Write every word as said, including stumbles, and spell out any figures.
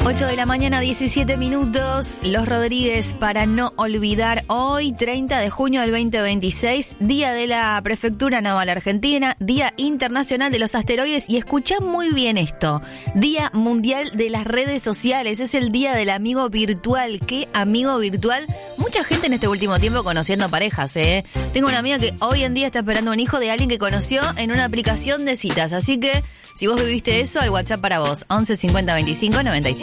ocho de la mañana, diecisiete minutos. Los Rodríguez, para no olvidar, hoy, treinta de junio del veinte veintiséis, Día de la Prefectura Naval Argentina, Día Internacional de los Asteroides, y escuchá muy bien esto, Día Mundial de las Redes Sociales, es el Día del Amigo Virtual. ¿Qué amigo virtual? Mucha gente en este último tiempo conociendo parejas, ¿eh? Tengo una amiga que hoy en día está esperando un hijo de alguien que conoció en una aplicación de citas, así que si vos viviste eso, el WhatsApp para vos, once cincuenta veinticinco noventa y cinco